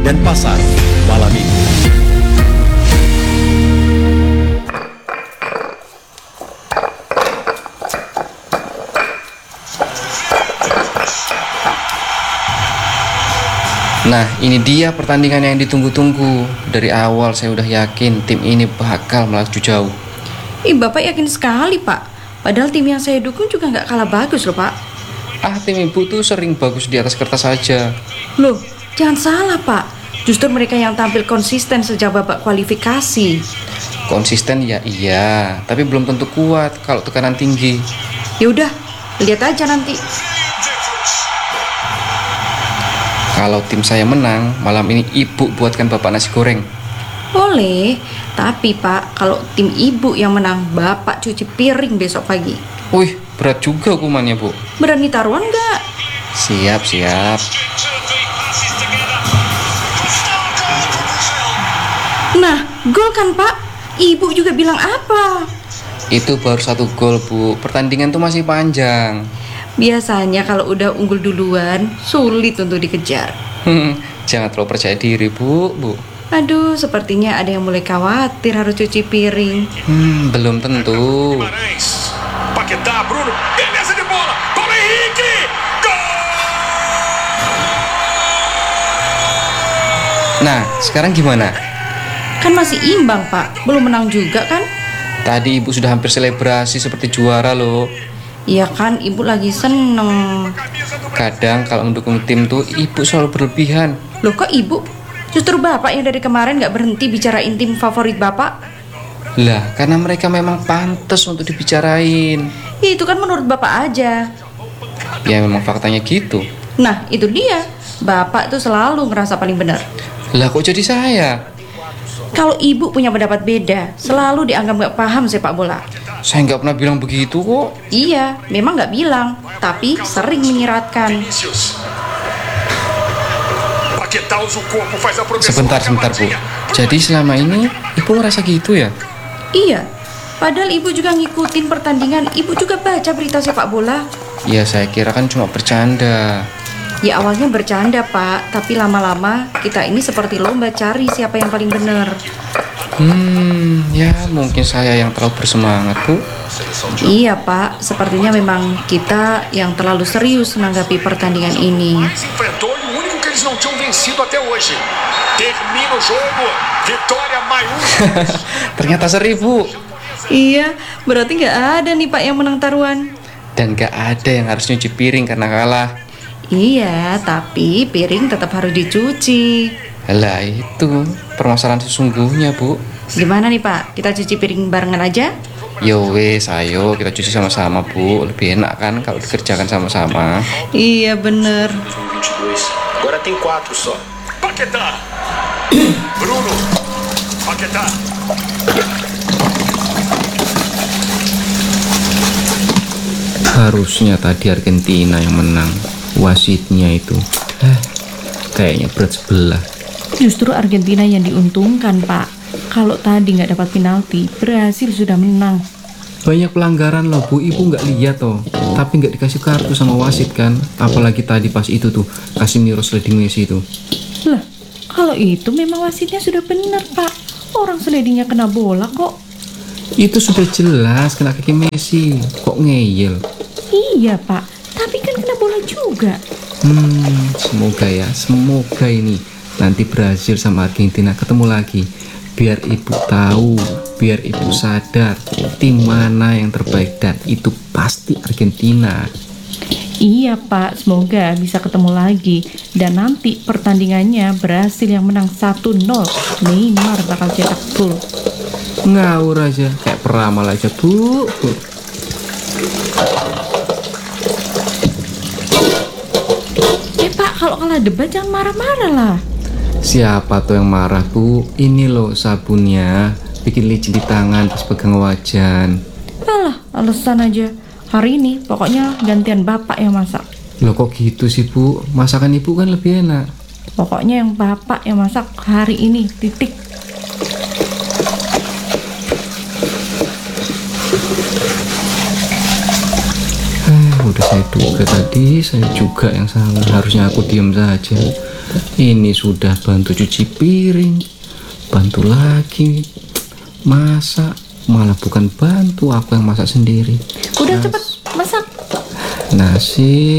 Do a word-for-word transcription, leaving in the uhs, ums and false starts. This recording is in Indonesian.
Denpasar malam ini. Nah, ini dia pertandingan yang ditunggu-tunggu. Dari awal saya udah yakin tim ini bakal melaju jauh. Ih, Bapak yakin sekali, Pak. Padahal tim yang saya dukung juga nggak kalah bagus loh, Pak. Ah, tim ibu tuh sering bagus di atas kertas saja. Loh, jangan salah, Pak. Justru mereka yang tampil konsisten sejak babak kualifikasi. Konsisten ya iya, tapi belum tentu kuat kalau tekanan tinggi. Ya udah, lihat aja nanti. Kalau tim saya menang, malam ini ibu buatkan bapak nasi goreng. Boleh, tapi Pak, kalau tim ibu yang menang, Bapak cuci piring besok pagi. Wih, berat juga hukumannya, Bu. Berani taruhan nggak? Siap, siap. Nah, gol kan, Pak? Ibu juga bilang apa? Itu baru satu gol, Bu. Pertandingan tuh masih panjang. Biasanya kalau udah unggul duluan, sulit untuk dikejar. Hmm, jangan terlalu percaya diri, Bu, Bu. Aduh, sepertinya ada yang mulai khawatir harus cuci piring. Hmm, belum tentu. Paquetá, Bruno, beleza de bola, Paulo Henrique, gol! Nah, sekarang gimana? Kan masih imbang, Pak. Belum menang juga kan? Tadi ibu sudah hampir selebrasi seperti juara loh. Iya kan, ibu lagi seneng. Kadang kalau mendukung tim tuh ibu selalu berlebihan. Loh kok ibu? Justru Bapak yang dari kemarin gak berhenti bicarain tim favorit Bapak. Lah, karena mereka memang pantas untuk dibicarain. Itu kan menurut Bapak aja. Ya memang faktanya gitu. Nah, itu dia. Bapak tuh selalu ngerasa paling benar. Lah kok jadi saya? Kalau ibu punya pendapat beda, selalu dianggap gak paham sepak bola. Saya nggak pernah bilang begitu kok. Iya, memang gak bilang, tapi sering menyiratkan. Sebentar, sebentar, Bu. Jadi selama ini ibu ngerasa gitu ya? Iya, padahal ibu juga ngikutin pertandingan. Ibu juga baca berita sepak bola. Ya saya kira kan cuma bercanda. Ya awalnya bercanda, Pak, tapi lama-lama kita ini seperti lomba cari siapa yang paling benar. Hmm, ya mungkin saya yang terlalu bersemangat, Bu. Iya, Pak, sepertinya memang kita yang terlalu serius menanggapi pertandingan ini. Ternyata seribu. Iya, berarti nggak ada nih Pak yang menang taruhan. Dan nggak ada yang harus nyuci piring karena kalah. Iya, tapi piring tetap harus dicuci. Lah itu permasalahan sesungguhnya, Bu. Gimana nih Pak, kita cuci piring barengan aja? Yo wes, ayo kita cuci sama-sama, Bu. Lebih enak kan kalau dikerjakan sama-sama. Iya bener. Agora tem quatro só. Paquetá, Bruno, Paquetá. Harusnya tadi Argentina yang menang. Wasitnya itu eh, kayaknya berat sebelah. Justru Argentina yang diuntungkan, Pak. Kalau tadi nggak dapat penalti, Brasil sudah menang. Banyak pelanggaran loh, Bu. Ibu nggak lihat toh. Tapi nggak dikasih kartu sama wasit kan. Apalagi tadi pas itu tuh Casemiro sliding Messi itu. Lah, kalau itu memang wasitnya sudah benar, Pak. Orang slidingnya kena bola kok. Itu sudah jelas kena kaki Messi. Kok ngeyel? Iya, Pak. Tapi kan kena bola juga. Hmm, semoga ya, semoga ini nanti Brasil sama Argentina ketemu lagi. Biar ibu tahu, biar ibu sadar tim mana yang terbaik, dan itu pasti Argentina. Iya Pak, semoga bisa ketemu lagi. Dan nanti pertandingannya Brasil yang menang satu nol. Neymar bakal cetak gol. Ngawur aja, kayak peramal aja, Bu, Bu. Eh Pak, kalau kalah debat jangan marah-marah lah. Siapa tuh yang marah, Bu? Ini loh sabunnya, bikin licin di tangan pas pegang wajan. Alah, alasan aja. Hari ini pokoknya gantian Bapak yang masak. Loh kok gitu sih, Bu? Masakan ibu kan lebih enak. Pokoknya yang Bapak yang masak hari ini, titik. Eh, udah saya duga tadi, saya juga yang salah. Harusnya aku diam saja. Ini sudah bantu cuci piring, bantu lagi masak, malah bukan bantu, aku yang masak sendiri. Udah Nas- cepet masak. Nasi